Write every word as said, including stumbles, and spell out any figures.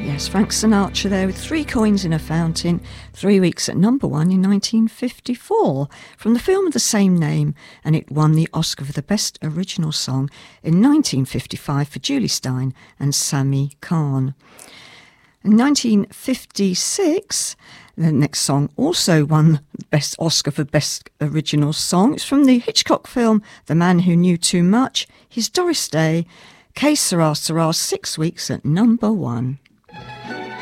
Yes, Frank Sinatra there with Three Coins in a Fountain, three weeks at number one in nineteen fifty-four, from the film of the same name, and it won the Oscar for the Best Original Song in nineteen fifty-five for Julie Stein and Sammy Cahn. In nineteen fifty-six, the next song also won the Best Oscar for Best Original Song. It's from the Hitchcock film The Man Who Knew Too Much. He's Doris Day, Que Sera Sera, six weeks at number one.